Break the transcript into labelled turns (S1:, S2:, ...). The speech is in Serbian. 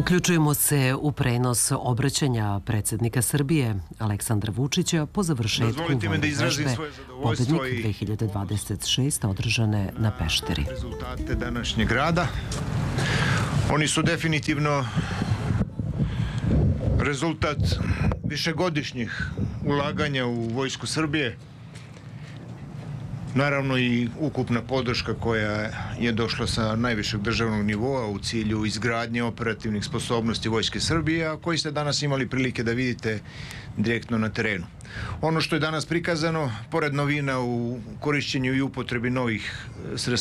S1: Uključujemo se u prenos obraćanja predsjednika Srbije Aleksandra Vučića po završetku vojne vežbe Pobednik 2026 održane na Pešteri.
S2: Rezultate današnjeg rada. Oni su definitivno rezultat višegodišnjih ulaganja u Vojsku Srbije. Naravno i ukupna podrška koja je došla sa najvišeg državnog nivoa u cilju izgradnje operativnih sposobnosti Vojske Srbije, a koji ste danas imali prilike da vidite direktno na terenu. Ono što je danas prikazano, pored novina u korišćenju i upotrebi novih sredstava